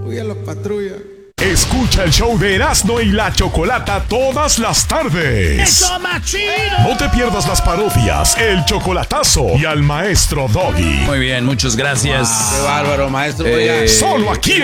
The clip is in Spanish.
Cuida la patrulla. Escucha el show de Erasmo y la Chocolata todas las tardes. ¡Eso más chido! No te pierdas las parodias, el chocolatazo y al maestro Doggy. Muy bien, muchas gracias. Qué bárbaro, maestro. Oiga. Solo aquí